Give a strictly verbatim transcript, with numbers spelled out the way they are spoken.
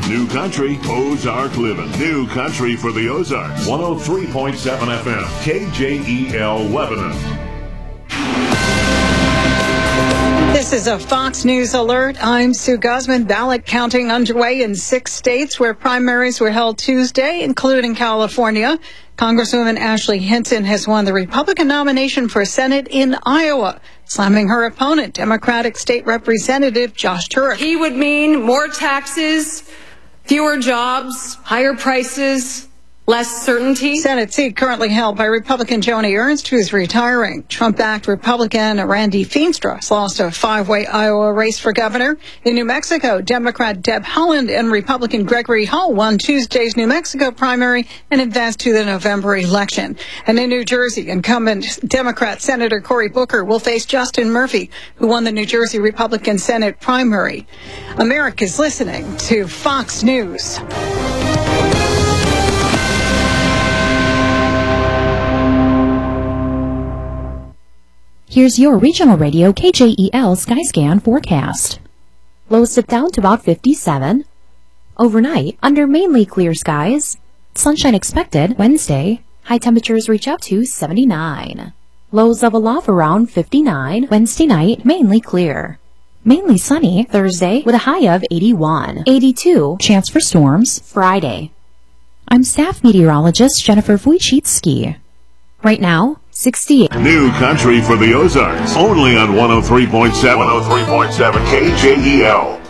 New Country, Ozark Living. New Country for the Ozarks. one oh three point seven F M, K J E L Lebanon. This is a Fox News alert. I'm Sue Guzman. Ballot counting underway in six states where primaries were held Tuesday, including California. Congresswoman Ashley Hinton has won the Republican nomination for Senate in Iowa, slamming her opponent, Democratic State Representative Josh Turek. He would mean more taxes, fewer jobs, higher prices, less certainty. Senate seat currently held by Republican Joni Ernst, who's retiring. Trump-backed Republican Randy Feenstra has lost a five-way Iowa race for governor. In New Mexico, Democrat Deb Haaland and Republican Gregory Hull won Tuesday's New Mexico primary and advanced to the November election. And in New Jersey, incumbent Democrat Senator Cory Booker will face Justin Murphy, who won the New Jersey Republican Senate primary. America's listening to Fox News. Here's your regional radio K J E L Skyscan forecast. Lows dip down to about fifty-seven. Overnight, under mainly clear skies. Sunshine expected Wednesday. High temperatures reach up to seventy-nine. Lows level off around fifty-nine. Wednesday night, mainly clear. Mainly sunny Thursday with a high of eighty-one. eighty-two. Chance for storms Friday. I'm staff meteorologist Jennifer Wojcicki. Right now, sixty-eight. New Country for the Ozarks. Only on one oh three point seven. one oh three point seven K J E L.